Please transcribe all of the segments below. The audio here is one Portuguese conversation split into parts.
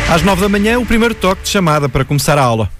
Às 9 da manhã, o primeiro toque de chamada para começar a aula.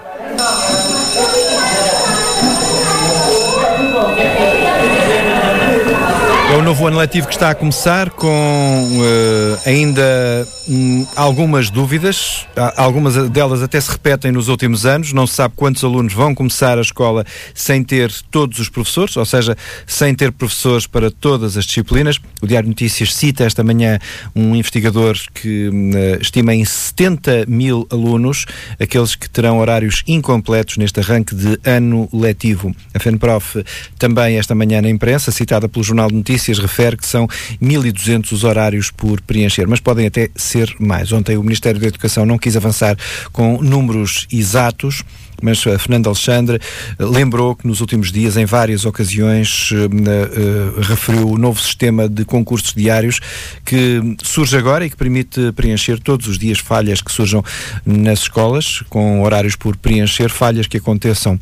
É o novo ano letivo que está a começar com ainda algumas dúvidas. Algumas delas até se repetem nos últimos anos. Não se sabe quantos alunos vão começar a escola sem ter todos os professores, ou seja, sem ter professores para todas as disciplinas. O Diário de Notícias cita esta manhã um investigador que estima em 70 mil alunos aqueles que terão horários incompletos neste arranque de ano letivo. A FENPROF também esta manhã na imprensa, citada pelo Jornal de Notícias, refere que são 1.200 os horários por preencher, mas podem até ser mais. Ontem o Ministério da Educação não quis avançar com números exatos, mas a Fernanda Alexandre lembrou que nos últimos dias, em várias ocasiões, referiu o novo sistema de concursos diários que surge agora e que permite preencher todos os dias falhas que surjam nas escolas, com horários por preencher, falhas que aconteçam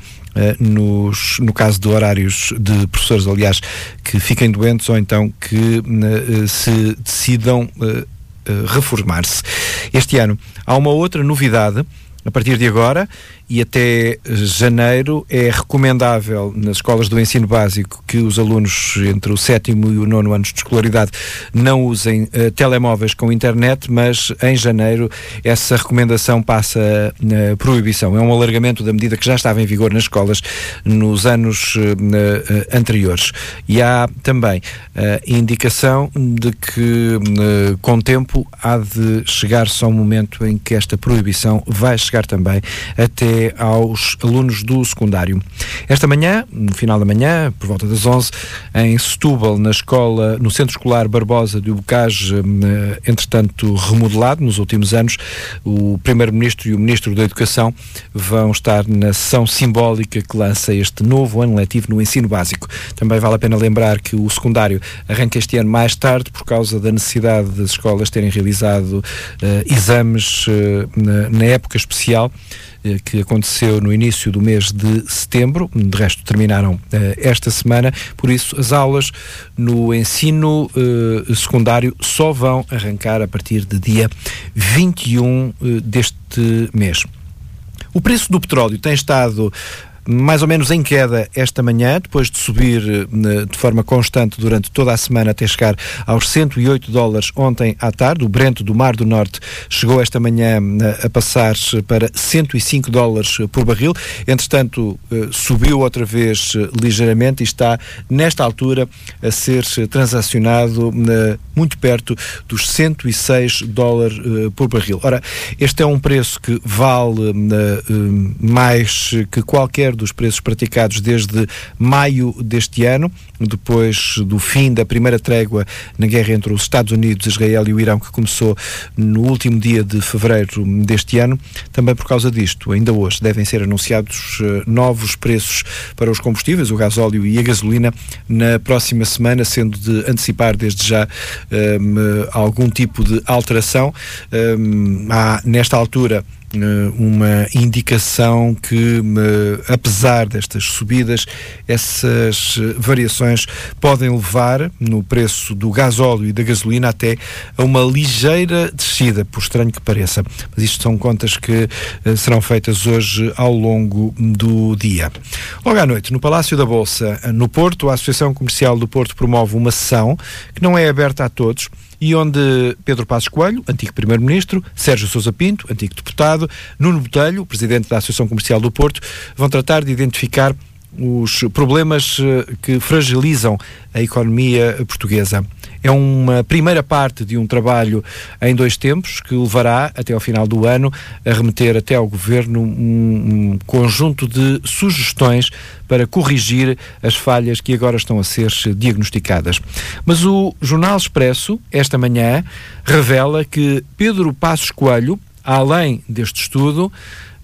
no caso de horários de professores, aliás, que fiquem doentes ou então que se decidam reformar-se. Este ano há uma outra novidade. A partir de agora e até janeiro é recomendável nas escolas do ensino básico que os alunos entre o 7º e o 9º anos de escolaridade não usem telemóveis com internet, mas em janeiro essa recomendação passa na proibição. É um alargamento da medida que já estava em vigor nas escolas nos anos anteriores. E há também a indicação de que com o tempo há de chegar só um momento em que esta proibição vai chegar também até aos alunos do secundário. Esta manhã, no final da manhã, por volta das 11, em Setúbal, na escola, no Centro Escolar Barbosa de Bocage, entretanto remodelado nos últimos anos, o Primeiro-Ministro e o Ministro da Educação vão estar na sessão simbólica que lança este novo ano letivo no ensino básico. Também vale a pena lembrar que o secundário arranca este ano mais tarde por causa da necessidade das escolas terem realizado exames na época especial que aconteceu no início do mês de setembro, de resto terminaram esta semana, por isso as aulas no ensino secundário só vão arrancar a partir de dia 21 deste mês. O preço do petróleo tem estado mais ou menos em queda esta manhã, depois de subir de forma constante durante toda a semana até chegar aos $108 ontem à tarde. O Brent do Mar do Norte chegou esta manhã a passar para $105 por barril. Entretanto, subiu outra vez ligeiramente e está, nesta altura, a ser transacionado muito perto dos $106 por barril. Ora, este é um preço que vale mais que qualquer dos preços praticados desde maio deste ano, depois do fim da primeira trégua na guerra entre os Estados Unidos, Israel e o Irão, que começou no último dia de fevereiro deste ano. Também por causa disto, ainda hoje devem ser anunciados novos preços para os combustíveis, o gasóleo e a gasolina, na próxima semana, sendo de antecipar desde já algum tipo de alteração. Há, nesta altura, uma indicação que, apesar destas subidas, essas variações podem levar no preço do gasóleo e da gasolina até a uma ligeira descida, por estranho que pareça. Mas isto são contas que serão feitas hoje ao longo do dia. Logo à noite, no Palácio da Bolsa, no Porto, a Associação Comercial do Porto promove uma sessão que não é aberta a todos, e onde Pedro Passos Coelho, antigo Primeiro-Ministro, Sérgio Sousa Pinto, antigo deputado, Nuno Botelho, Presidente da Associação Comercial do Porto, vão tratar de identificar os problemas que fragilizam a economia portuguesa. É uma primeira parte de um trabalho em 2 tempos que levará até ao final do ano a remeter até ao Governo um conjunto de sugestões para corrigir as falhas que agora estão a ser diagnosticadas. Mas o Jornal Expresso, esta manhã, revela que Pedro Passos Coelho, além deste estudo,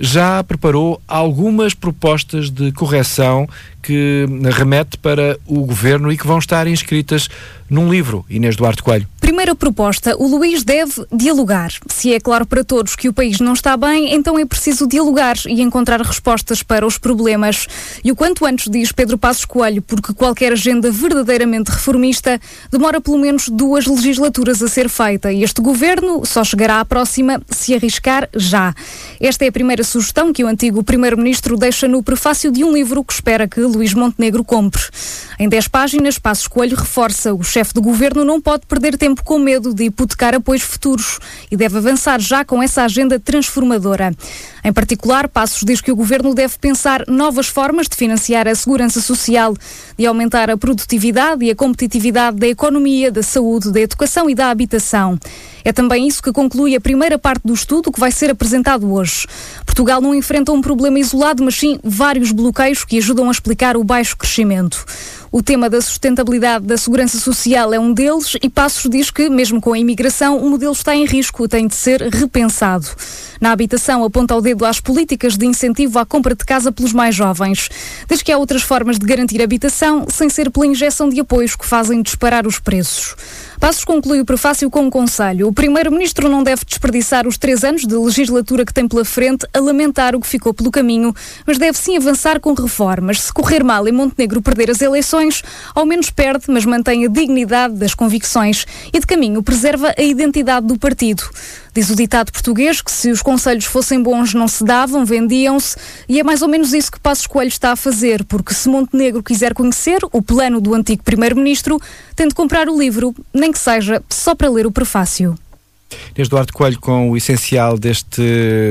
já preparou algumas propostas de correção que remete para o Governo e que vão estar inscritas num livro. Inês Duarte Coelho. Primeira proposta, o Luís deve dialogar. Se é claro para todos que o país não está bem, então é preciso dialogar e encontrar respostas para os problemas. E o quanto antes, diz Pedro Passos Coelho, porque qualquer agenda verdadeiramente reformista demora pelo menos 2 legislaturas a ser feita. E este Governo só chegará à próxima se arriscar já. Esta é a primeira sugestão que o antigo Primeiro-Ministro deixa no prefácio de um livro que espera que Luís Montenegro compre. Em 10 páginas, Passos Coelho reforça: o chefe do Governo não pode perder tempo com medo de hipotecar apoios futuros e deve avançar já com essa agenda transformadora. Em particular, Passos diz que o Governo deve pensar novas formas de financiar a segurança social, de aumentar a produtividade e a competitividade da economia, da saúde, da educação e da habitação. É também isso que conclui a primeira parte do estudo que vai ser apresentado hoje. Portugal não enfrenta um problema isolado, mas sim vários bloqueios que ajudam a explicar o baixo crescimento. O tema da sustentabilidade da segurança social é um deles e Passos diz que, mesmo com a imigração, o modelo está em risco e tem de ser repensado. Na habitação, aponta o dedo às políticas de incentivo à compra de casa pelos mais jovens. Diz que há outras formas de garantir habitação sem ser pela injeção de apoios que fazem disparar os preços. Passos conclui o prefácio com um conselho. O Primeiro-Ministro não deve desperdiçar os 3 anos de legislatura que tem pela frente a lamentar o que ficou pelo caminho, mas deve sim avançar com reformas. Se correr mal e Montenegro perder as eleições, ao menos perde, mas mantém a dignidade das convicções e de caminho preserva a identidade do partido. Diz o ditado português que se os conselhos fossem bons não se davam, vendiam-se, e é mais ou menos isso que Passos Coelho está a fazer, porque se Montenegro quiser conhecer o plano do antigo Primeiro-Ministro, tem de comprar o livro, nem que seja só para ler o prefácio. Inês Duarte Coelho com o essencial deste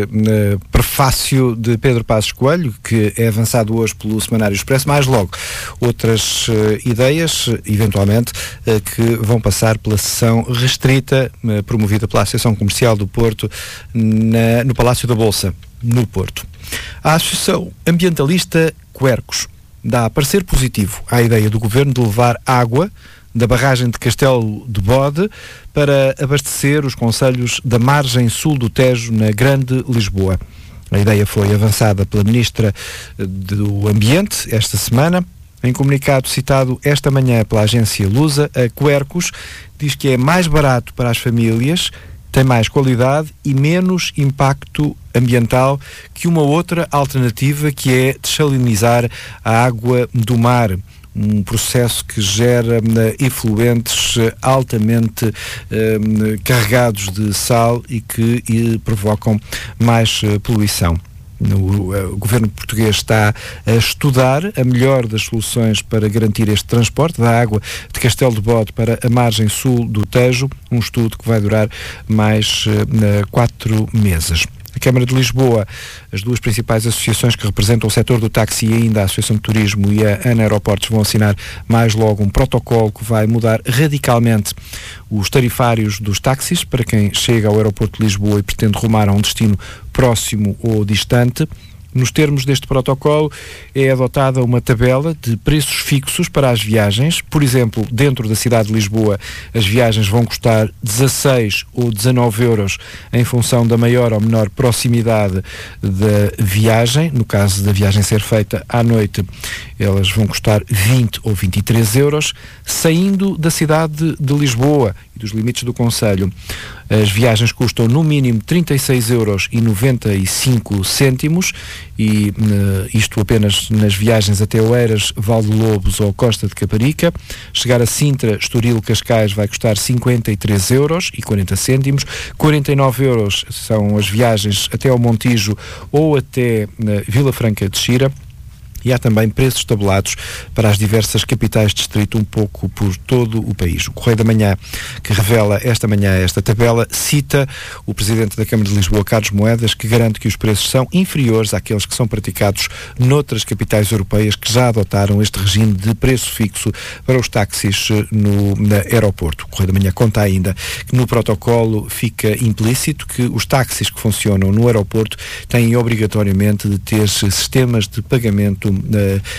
prefácio de Pedro Passos Coelho, que é avançado hoje pelo Semanário Expresso, mais logo outras ideias, eventualmente, que vão passar pela sessão restrita, promovida pela Associação Comercial do Porto, no Palácio da Bolsa, no Porto. A Associação Ambientalista Quercus dá parecer positivo à ideia do Governo de levar água da barragem de Castelo de Bode para abastecer os concelhos da margem sul do Tejo, na Grande Lisboa. A ideia foi avançada pela Ministra do Ambiente esta semana. Em comunicado citado esta manhã pela agência Lusa, a Quercus diz que é mais barato para as famílias, tem mais qualidade e menos impacto ambiental que uma outra alternativa, que é dessalinizar a água do mar. Um processo que gera efluentes altamente carregados de sal e que provocam mais poluição. O governo português está a estudar a melhor das soluções para garantir este transporte da água de Castelo de Bode para a margem sul do Tejo, um estudo que vai durar mais 4 meses. A Câmara de Lisboa, as 2 principais associações que representam o setor do táxi e ainda a Associação de Turismo e a ANA Aeroportos vão assinar mais logo um protocolo que vai mudar radicalmente os tarifários dos táxis para quem chega ao aeroporto de Lisboa e pretende rumar a um destino próximo ou distante. Nos termos deste protocolo, é adotada uma tabela de preços fixos para as viagens. Por exemplo, dentro da cidade de Lisboa, as viagens vão custar 16 ou 19 euros em função da maior ou menor proximidade da viagem. No caso da viagem ser feita à noite, elas vão custar 20 ou 23 euros. Saindo da cidade de Lisboa e dos limites do concelho, as viagens custam no mínimo 36,95 € e isto apenas nas viagens até Oeiras, Valdelobos ou Costa de Caparica. Chegar a Sintra, Estoril, Cascais vai custar 53,40 €. 49 euros são as viagens até ao Montijo ou até Vila Franca de Xira. E há também preços tabulados para as diversas capitais de distrito, um pouco por todo o país. O Correio da Manhã, que revela esta manhã esta tabela, cita o Presidente da Câmara de Lisboa, Carlos Moedas, que garante que os preços são inferiores àqueles que são praticados noutras capitais europeias que já adotaram este regime de preço fixo para os táxis no aeroporto. O Correio da Manhã conta ainda que no protocolo fica implícito que os táxis que funcionam no aeroporto têm obrigatoriamente de ter sistemas de pagamento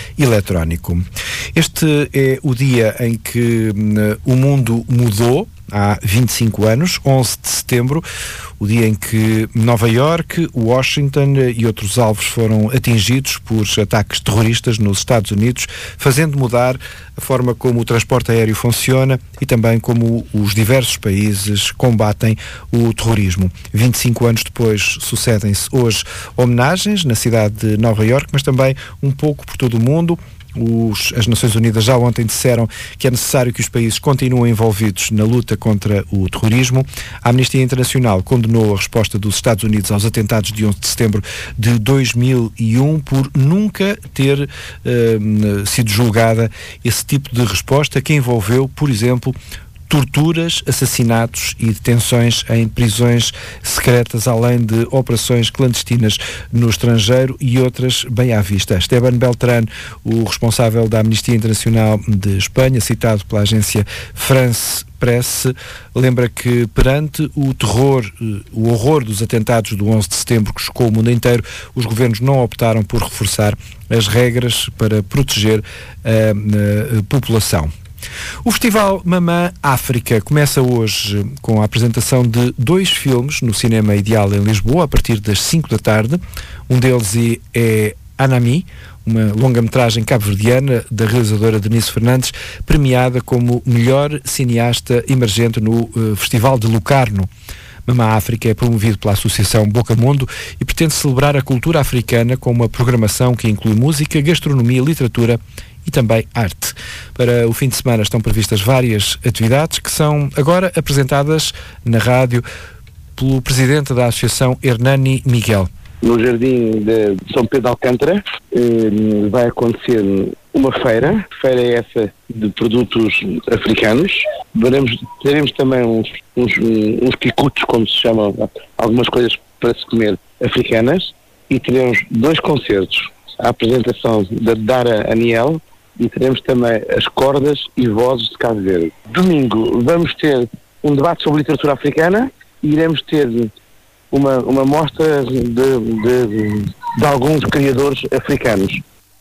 eletrónico. Este é o dia em que o mundo mudou. há 25 anos, 11 de setembro, o dia em que Nova Iorque, Washington e outros alvos foram atingidos por ataques terroristas nos Estados Unidos, fazendo mudar a forma como o transporte aéreo funciona e também como os diversos países combatem o terrorismo. 25 anos depois sucedem-se hoje homenagens na cidade de Nova Iorque, mas também um pouco por todo o mundo. As Nações Unidas já ontem disseram que é necessário que os países continuem envolvidos na luta contra o terrorismo. A Amnistia Internacional condenou a resposta dos Estados Unidos aos atentados de 11 de setembro de 2001 por nunca ter sido julgada esse tipo de resposta que envolveu, por exemplo, torturas, assassinatos e detenções em prisões secretas, além de operações clandestinas no estrangeiro e outras bem à vista. Esteban Beltrán, o responsável da Amnistia Internacional de Espanha, citado pela agência France Press, lembra que perante o terror, o horror dos atentados do 11 de setembro que chocou o mundo inteiro, os governos não optaram por reforçar as regras para proteger a população. O Festival Mamã África começa hoje com a apresentação de 2 filmes no Cinema Ideal em Lisboa, a partir das 5 da tarde. Um deles é Anami, uma longa-metragem cabo-verdiana da realizadora Denise Fernandes, premiada como melhor cineasta emergente no Festival de Locarno. Mamã África é promovido pela Associação Boca Mundo e pretende celebrar a cultura africana com uma programação que inclui música, gastronomia, literatura e também arte. Para o fim de semana estão previstas várias atividades que são agora apresentadas na rádio pelo presidente da Associação, Hernani Miguel. No Jardim de São Pedro de Alcântara vai acontecer uma feira essa de produtos africanos. Teremos também uns quicutos, como se chamam, algumas coisas para se comer africanas, e teremos 2 concertos. A apresentação da Dara Aniel e teremos também as cordas e vozes de Cabo Verde. Domingo vamos ter um debate sobre literatura africana e iremos ter uma mostra de alguns criadores africanos.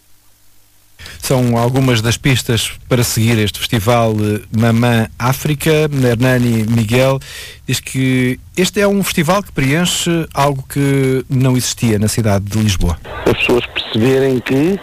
São algumas das pistas para seguir este festival Mamã África. Hernani Miguel diz que este é um festival que preenche algo que não existia na cidade de Lisboa. As pessoas perceberem que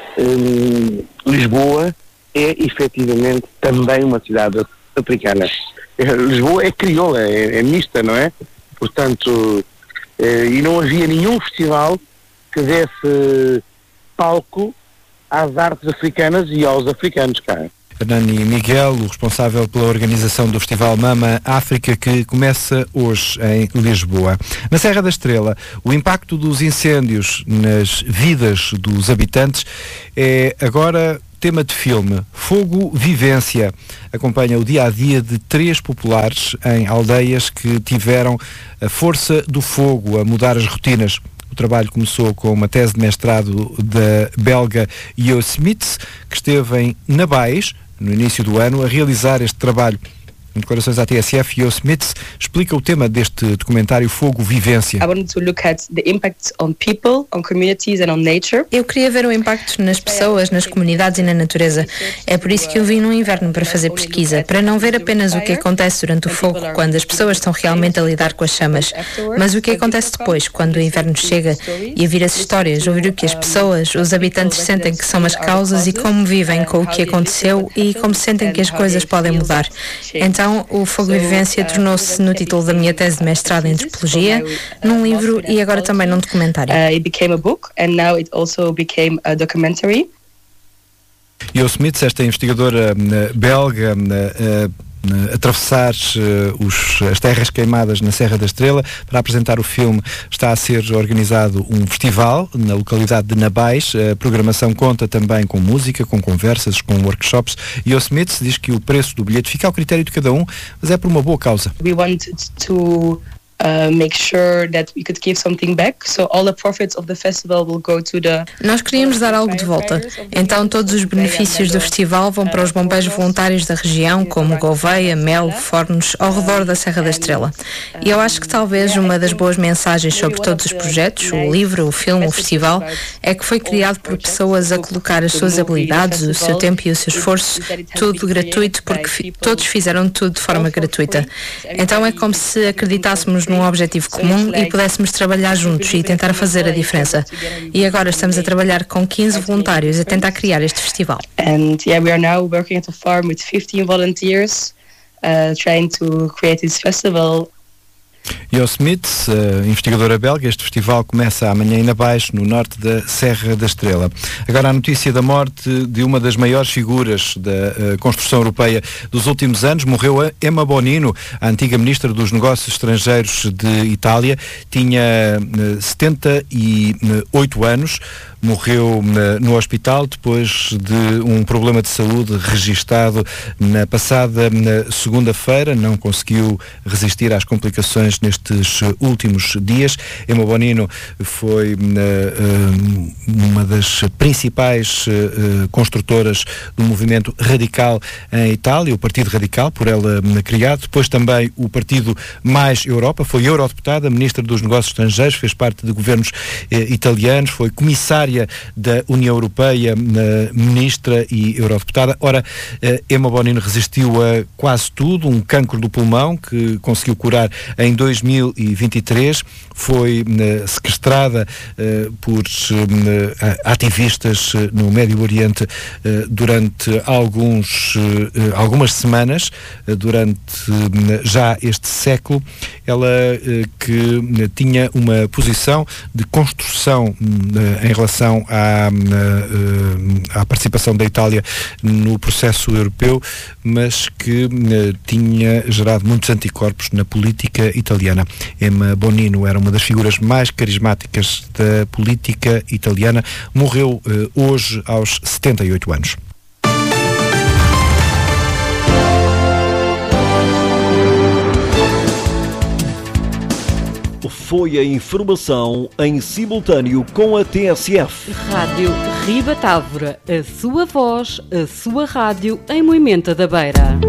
Lisboa é efetivamente também uma cidade africana. Lisboa é crioula, é mista, não é? Portanto, e não havia nenhum festival que desse palco às artes africanas e aos africanos cá. Hernani Miguel, o responsável pela organização do Festival Mamã África, que começa hoje em Lisboa. Na Serra da Estrela, o impacto dos incêndios nas vidas dos habitantes é agora tema de filme. Fogo Vivência acompanha o dia-a-dia de 3 populares em aldeias que tiveram a força do fogo a mudar as rotinas. O trabalho começou com uma tese de mestrado da belga Jo Smits, que esteve em Nabais, no início do ano, a realizar este trabalho. Em declarações à TSF, Jo Smits explica o tema deste documentário Fogo Vivência. Eu queria ver o impacto nas pessoas, nas comunidades e na natureza. É por isso que eu vim no inverno para fazer pesquisa, para não ver apenas o que acontece durante o fogo, quando as pessoas estão realmente a lidar com as chamas, mas o que acontece depois, quando o inverno chega, e ouvir as histórias, ouvir o que as pessoas, os habitantes sentem que são as causas e como vivem com o que aconteceu e como sentem que as coisas podem mudar. Então, o Fogo Vivência tornou-se no título da minha tese de mestrado em antropologia, num livro e agora também num documentário. It became a book and now it also became a documentary. Jo Smits, esta investigadora belga, atravessar as terras queimadas na Serra da Estrela. Para apresentar o filme está a ser organizado um festival na localidade de Nabais. A programação conta também com música, com conversas, com workshops. Jo Smits diz que o preço do bilhete fica ao critério de cada um, mas é por uma boa causa. We wanted to make sure that we could give something back. So all the profits of the festival will go to the... Nós queríamos dar algo de volta. Então todos os benefícios do festival vão para os bombeiros voluntários da região, como Gouveia, Mel, Fornos, ao redor da Serra da Estrela. E eu acho que talvez uma das boas mensagens sobre todos os projetos, o livro, o filme, o festival, é que foi criado por pessoas a colocar as suas habilidades, o seu tempo e o seu esforço, tudo gratuito, porque todos fizeram tudo de forma gratuita. Então é como se acreditássemos num objetivo comum e pudéssemos trabalhar juntos e tentar fazer a diferença. E agora estamos a trabalhar com 15 voluntários a tentar criar este festival. And yeah, we are now working at a farm with 15 volunteers trying to create this festival. Jo Smith, investigadora belga, este festival começa amanhã em Abaixo, no norte da Serra da Estrela. Agora a notícia da morte de uma das maiores figuras da construção europeia dos últimos anos. Morreu Emma Bonino, a antiga ministra dos Negócios Estrangeiros de Itália. Tinha 78 anos. Morreu no hospital depois de um problema de saúde registado na passada segunda-feira. Não conseguiu resistir às complicações nestes últimos dias. Emma Bonino foi uma das principais construtoras do movimento radical em Itália, o Partido Radical, por ela criado. Depois também o Partido Mais Europa. Foi eurodeputada, ministra dos Negócios Estrangeiros, fez parte de governos italianos, foi comissária da União Europeia, ministra e eurodeputada. Ora, Emma Bonino resistiu a quase tudo, um cancro do pulmão que conseguiu curar em 2023, foi sequestrada por ativistas no Médio Oriente durante algumas semanas, durante já este século. Ela que tinha uma posição de construção em relação à participação da Itália no processo europeu, mas que tinha gerado muitos anticorpos na política italiana. Emma Bonino era uma das figuras mais carismáticas da política italiana. Morreu hoje aos 78 anos. Foi a informação em simultâneo com a TSF. Rádio Ribatávora, a sua voz, a sua rádio em Moimenta da Beira.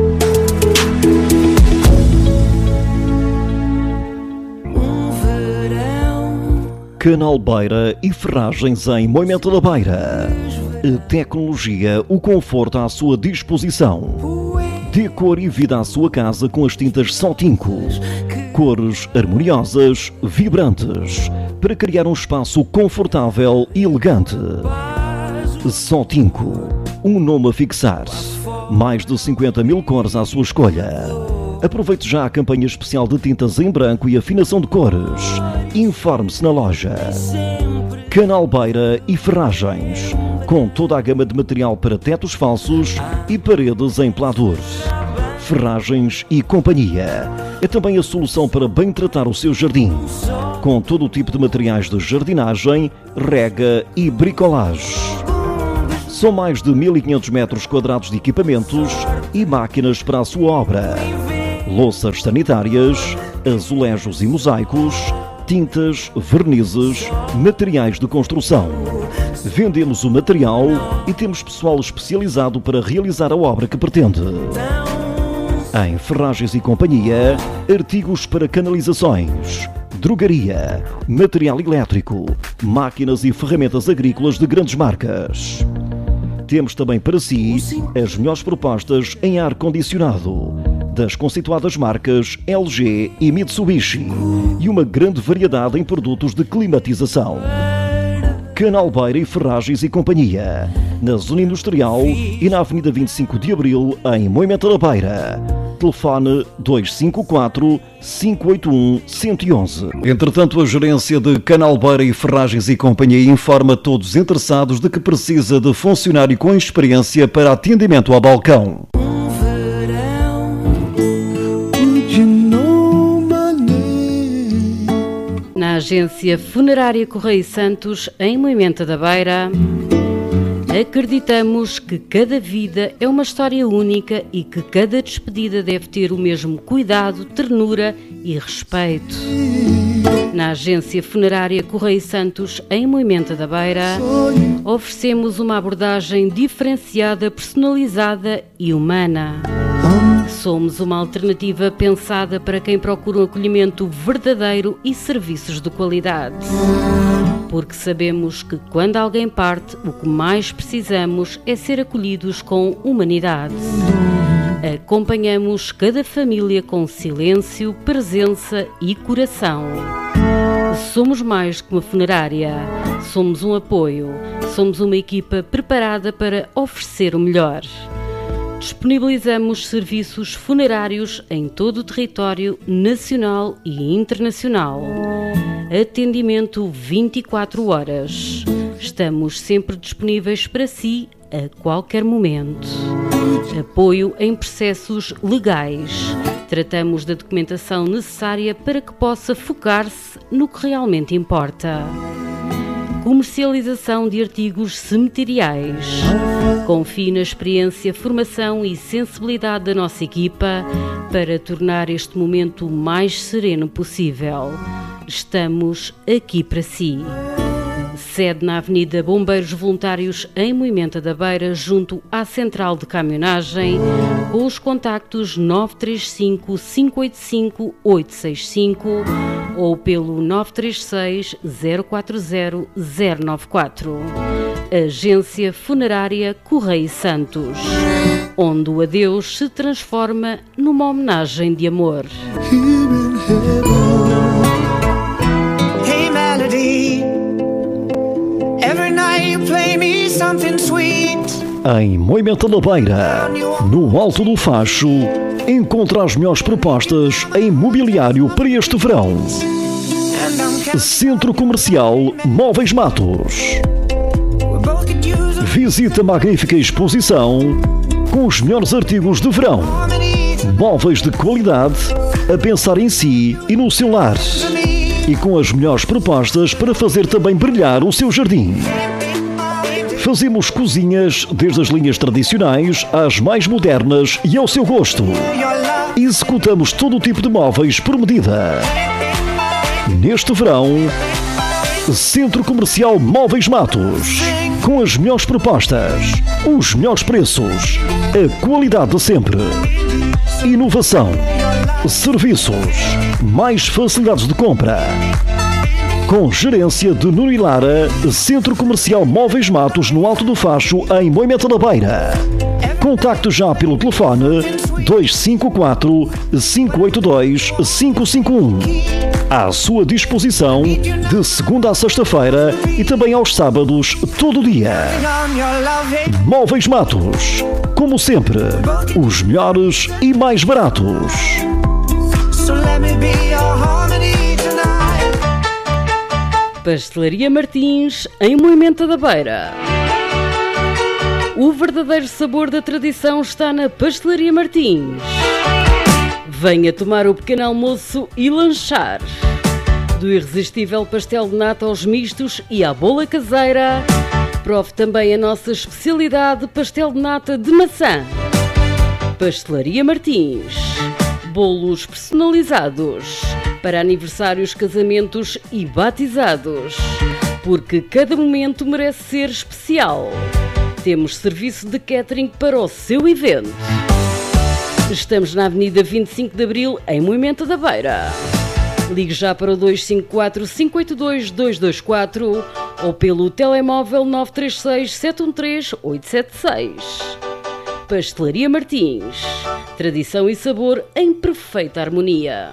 Canal Beira e Ferragens em Moimenta da Beira. A tecnologia, o conforto à sua disposição. Dê cor e vida à sua casa com as tintas Sotinco. Cores harmoniosas, vibrantes, para criar um espaço confortável e elegante. Sotinco, um nome a fixar. Mais de 50 mil cores à sua escolha. Aproveite já a campanha especial de tintas em branco e afinação de cores. Informe-se na loja. Canal Beira e Ferragens, com toda a gama de material para tetos falsos e paredes em pladur. Ferragens e Companhia é também a solução para bem tratar o seu jardim, com todo o tipo de materiais de jardinagem, rega e bricolage. São mais de 1.500 metros quadrados de equipamentos e máquinas para a sua obra. Louças sanitárias, azulejos e mosaicos, tintas, vernizes, materiais de construção. Vendemos o material e temos pessoal especializado para realizar a obra que pretende. Em Ferragens e Companhia, artigos para canalizações, drogaria, material elétrico, máquinas e ferramentas agrícolas de grandes marcas. Temos também para si as melhores propostas em ar-condicionado, das conceituadas marcas LG e Mitsubishi, e uma grande variedade em produtos de climatização. Canal Beira e Ferragens e Companhia, na Zona Industrial e na Avenida 25 de Abril, em Moimenta da Beira. Telefone 254-581-111. Entretanto, a gerência de Canal Beira e Ferragens e Companhia informa todos os interessados de que precisa de funcionário com experiência para atendimento ao balcão. Na agência funerária Correia e Santos, em Moimenta da Beira. Acreditamos que cada vida é uma história única e que cada despedida deve ter o mesmo cuidado, ternura e respeito. Na Agência Funerária Correia Santos, em Moimenta da Beira, oferecemos uma abordagem diferenciada, personalizada e humana. Somos uma alternativa pensada para quem procura um acolhimento verdadeiro e serviços de qualidade. Porque sabemos que quando alguém parte, o que mais precisamos é ser acolhidos com humanidade. Acompanhamos cada família com silêncio, presença e coração. Somos mais que uma funerária, somos um apoio, somos uma equipa preparada para oferecer o melhor. Disponibilizamos serviços funerários em todo o território nacional e internacional. Atendimento 24 horas. Estamos sempre disponíveis para si a qualquer momento. Apoio em processos legais. Tratamos da documentação necessária para que possa focar-se no que realmente importa. Comercialização de artigos cemiteriais. Confie na experiência, formação e sensibilidade da nossa equipa para tornar este momento o mais sereno possível. Estamos aqui para si. Sede na Avenida Bombeiros Voluntários, em Moimenta da Beira, junto à Central de Caminhonagem, com os contactos 935 585 865 ou pelo 936 040 094. Agência Funerária Correia Santos, onde o adeus se transforma numa homenagem de amor. Hey Melody, every night you play me something sweet. Em Moimenta da Beira, no Alto do Facho, encontra as melhores propostas em mobiliário para este verão. Centro Comercial Móveis Matos. Visita a magnífica exposição com os melhores artigos de verão. Móveis de qualidade a pensar em si e no seu lar. E com as melhores propostas para fazer também brilhar o seu jardim. Fazemos cozinhas desde as linhas tradicionais às mais modernas e ao seu gosto. Executamos todo o tipo de móveis por medida. Neste verão, Centro Comercial Móveis Matos. Com as melhores propostas, os melhores preços, a qualidade de sempre. Inovação, serviços, mais facilidades de compra. Com gerência de Nuno e Lara, Centro Comercial Móveis Matos, no Alto do Facho, em Moimenta da Beira. Contacte já pelo telefone 254 582 551. À sua disposição de segunda a sexta-feira e também aos sábados, todo o dia. Móveis Matos, como sempre, os melhores e mais baratos. Pastelaria Martins, em Moimenta da Beira. O verdadeiro sabor da tradição está na Pastelaria Martins. Venha tomar o pequeno almoço e lanchar. Do irresistível pastel de nata aos mistos e à bola caseira, prove também a nossa especialidade, pastel de nata de maçã. Pastelaria Martins. Bolos personalizados para aniversários, casamentos e batizados. Porque cada momento merece ser especial. Temos serviço de catering para o seu evento. Estamos na Avenida 25 de Abril, em Moimenta da Beira. Ligue já para o 254 582 224 ou pelo telemóvel 936 713 876. Pastelaria Martins. Tradição e sabor em perfeita harmonia.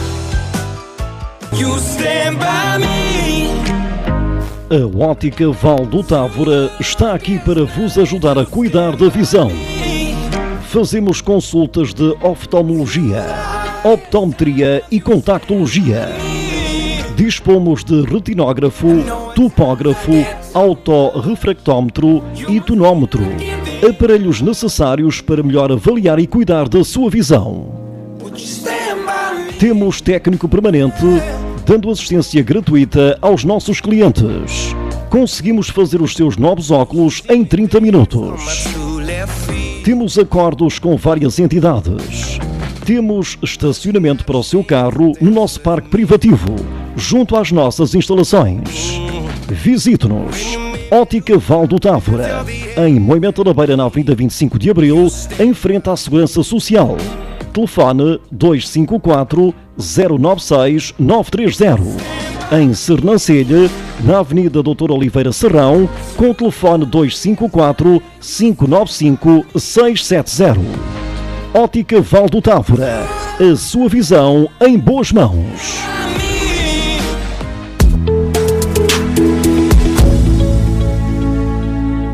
You stand by me. A Ótica Val do Távora está aqui para vos ajudar a cuidar da visão. Fazemos consultas de oftalmologia, optometria e contactologia. Dispomos de retinógrafo, topógrafo, autorrefractómetro e tonómetro. Aparelhos necessários para melhor avaliar e cuidar da sua visão. Temos técnico permanente, dando assistência gratuita aos nossos clientes. conseguimos fazer os seus novos óculos em 30 minutos. Temos acordos com várias entidades. Temos estacionamento para o seu carro no nosso parque privativo, junto às nossas instalações. Visite-nos. Ótica Valdo Távora, em Moimenta da Beira, na Avenida 25 de Abril, em frente à Segurança Social. Telefone 254 096 930. Em Sernancelha, na Avenida Doutor Oliveira Serrão, com o telefone 254 595 670. Ótica Valdo Távora, a sua visão em boas mãos.